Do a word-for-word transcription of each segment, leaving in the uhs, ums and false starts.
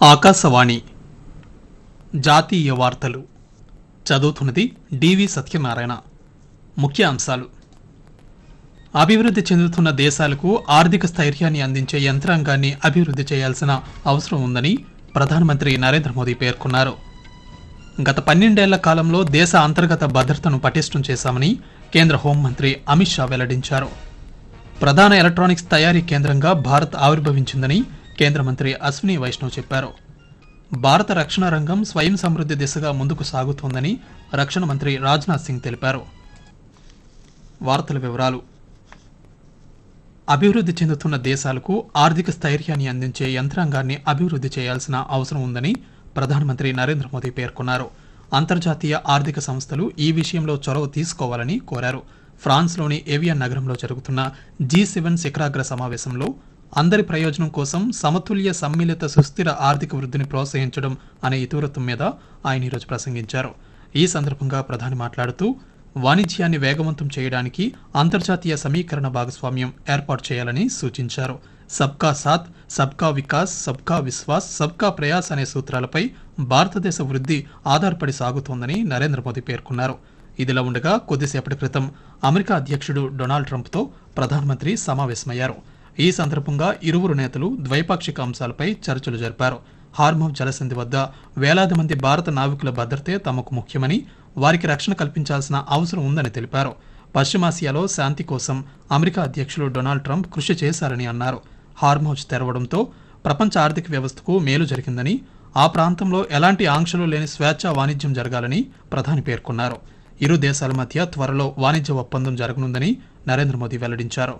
ఆకాశవాణి జాతీయ వార్తలు చదువుతున్నది డివి సత్యనారాయణ. ముఖ్య అంశాలు: అభివృద్ధి చెందుతున్న దేశాలకు ఆర్థిక స్థైర్యాన్ని అందించే యంత్రాంగాన్ని అభివృద్ధి చేయాల్సిన అవసరం ఉందని ప్రధానమంత్రి నరేంద్ర మోదీ పేర్కొన్నారు. గత పన్నెండేళ్ల కాలంలో దేశ అంతర్గత భద్రతను పటిష్టం చేశామని కేంద్ర హోంమంత్రి అమిత్ షా వెల్లడించారు. ప్రధాన ఎలక్ట్రానిక్స్ తయారీ కేంద్రంగా భారత్ ఆవిర్భవించిందని కేంద్ర మంత్రి అశ్విని వైష్ణవ్ చెప్పారు. భారత రక్షణ రంగం స్వయం సమృద్ధి దిశగా ముందుకు సాగుతోందని రక్షణ మంత్రి రాజ్నాథ్ సింగ్ తెలిపారు. వార్తల వివరాలు: అభివృద్ధి చెందుతున్న దేశాలకు ఆర్థిక స్థైర్యాన్ని అందించే యంత్రాంగాన్ని అభివృద్ధి చేయాల్సిన అవసరం ఉందని ప్రధానమంత్రి నరేంద్ర మోదీ పేర్కొన్నారు. అంతర్జాతీయ ఆర్థిక సంస్థలు ఈ విషయంలో చొరవ తీసుకోవాలని కోరారు. ఫ్రాన్స్లోని ఏవియన్ నగరంలో జరుగుతున్న జీ సెవెన్ శిఖరాగ్ర సమావేశంలో అందరి ప్రయోజనం కోసం సమతుల్య సమ్మిళిత సుస్థిర ఆర్థిక వృద్ధిని ప్రోత్సహించడం అనే ఇతివృత్తం మీద ఆయన ఈరోజు ప్రసంగించారు. ఈ సందర్భంగా ప్రధాని మాట్లాడుతూ వాణిజ్యాన్ని వేగవంతం చేయడానికి అంతర్జాతీయ సమీకరణ భాగస్వామ్యం ఏర్పాటు చేయాలని సూచించారు. సబ్కా సాత్, సబ్కా వికాస్, సబ్కా విశ్వాస్, సబ్కా ప్రయాస్ అనే సూత్రాలపై భారతదేశ వృద్ధి ఆధారపడి సాగుతోందని నరేంద్ర మోదీ పేర్కొన్నారు. ఇదిలా ఉండగా కొద్దిసేపటి క్రితం అమెరికా అధ్యక్షుడు డొనాల్డ్ ట్రంప్తో ప్రధానమంత్రి సమావేశమయ్యారు. ఈ సందర్భంగా ఇరువురు నేతలు ద్వైపాక్షిక అంశాలపై చర్చలు జరిపారు. హార్మౌజ్ జలసంధి వద్ద వేలాది మంది భారత నావికుల భద్రతే తమకు ముఖ్యమని, వారికి రక్షణ కల్పించాల్సిన అవసరం ఉందని తెలిపారు. పశ్చిమాసియాలో శాంతి కోసం అమెరికా అధ్యక్షులు డొనాల్డ్ ట్రంప్ కృషి చేశారని అన్నారు. హార్మౌజ్ తెరవడంతో ప్రపంచ ఆర్థిక వ్యవస్థకు మేలు జరిగిందని, ఆ ప్రాంతంలో ఎలాంటి ఆంక్షలు లేని స్వేచ్ఛా వాణిజ్యం జరగాలని ప్రధాని పేర్కొన్నారు. ఇరు దేశాల మధ్య త్వరలో వాణిజ్య ఒప్పందం జరగనుందని నరేంద్ర మోదీ వెల్లడించారు.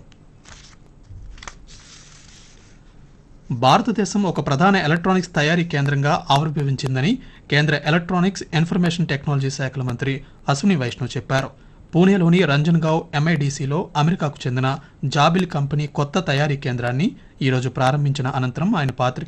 భారతదేశం ఒక ప్రధాన ఎలక్ట్రానిక్స్ తయారీ కేంద్రంగా ఆవిర్భవించిందని కేంద్ర ఎలక్ట్రానిక్స్, ఇన్ఫర్మేషన్ టెక్నాలజీ శాఖల మంత్రి అశ్విని వైష్ణవ్ చెప్పారు. పూణేలోని రంజన్గావ్ ఎంఐడిసిలో అమెరికాకు చెందిన జాబిల్ కంపెనీ కొత్త తయారీ కేంద్రాన్ని ఈరోజు ప్రారంభించిన అనంతరం ఆయన పాత్రికేయులతో